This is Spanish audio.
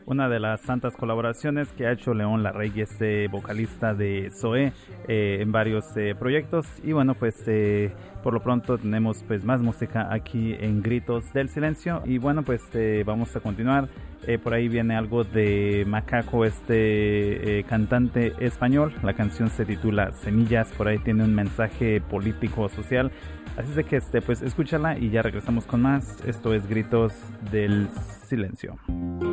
una de las tantas colaboraciones que ha hecho León Larregui, vocalista de Zoé, en varios proyectos. Y bueno, pues por lo pronto tenemos pues más música aquí en Gritos del Silencio. Y bueno, pues vamos a continuar. Por ahí viene algo de Macaco, cantante español. La canción se titula Semillas. Por ahí tiene un mensaje político social. Así es de que pues escúchala y ya regresamos con más. Esto es Gritos del Silencio.